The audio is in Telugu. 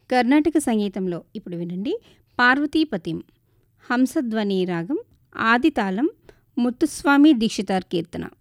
కర్ణాటక సంగీతంలో ఇప్పుడు వినండి పార్వతీపతిం, హంసధ్వని రాగం, ఆదితాళం, ముత్తుస్వామి దీక్షితార్ కీర్తన.